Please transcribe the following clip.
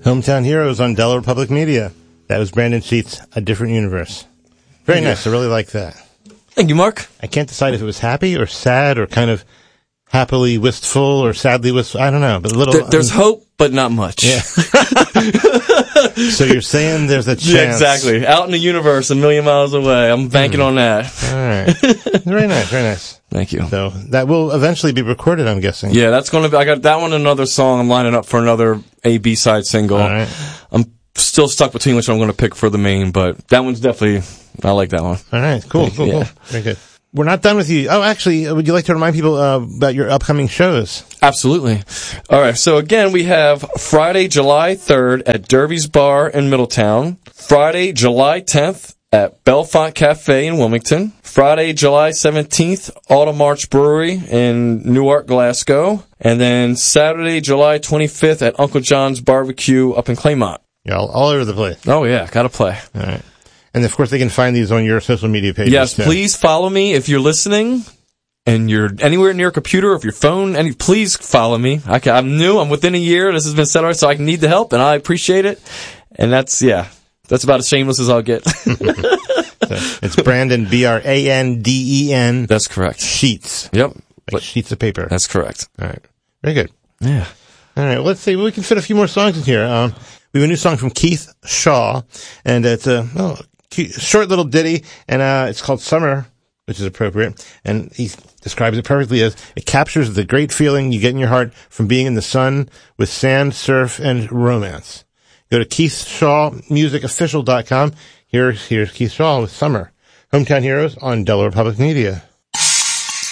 Hometown Heroes on Delaware Public Media. That was Brandon Sheets, A Different Universe. Very nice. I really like that. Thank you, Mark. I can't decide if it was happy or sad or kind of happily wistful or sadly wistful. I don't know. But a little. There's hope, but not much. Yeah. So you're saying there's a chance. Yeah, exactly. Out in the universe, a million miles away. I'm banking on that. All right. Very nice. Very nice. Thank you. So that will eventually be recorded, I'm guessing. Yeah, that's going to be, I got that one and another song. I'm lining up for another A-B-side single. All right. I'm still stuck between which one I'm going to pick for the main, but that one's definitely, I like that one. All right. Cool. Cool. Very good. We're not done with you. Oh, actually, would you like to remind people about your upcoming shows? Absolutely. All right. So again, we have Friday, July 3rd at Derby's Bar in Middletown. Friday, July 10th at Belfont Cafe in Wilmington. Friday, July 17th, Autumn March Brewery in Newark, Glasgow. And then Saturday, July 25th at Uncle John's Barbecue up in Claymont. Yeah, all over the place. Oh, yeah. Gotta play. All right. And, of course, they can find these on your social media pages. Yes, please follow me if you're listening and you're anywhere near a computer or if your phone, please follow me. I'm new. I'm within a year. This has been set up, so I need the help, and I appreciate it. And that's about as shameless as I'll get. So it's Brandon, Branden. That's correct. Sheets. Yep. Like sheets of paper. That's correct. All right. Very good. Yeah. All right. Well, let's see. We can fit a few more songs in here. We have a new song from Keith Shaw, and it's a short little ditty, and it's called Summer, which is appropriate. And he describes it perfectly as it captures the great feeling you get in your heart from being in the sun with sand, surf, and romance. Go to KeithShawMusicOfficial.com. Here's Keith Shaw with Summer. Hometown Heroes on Delaware Public Media.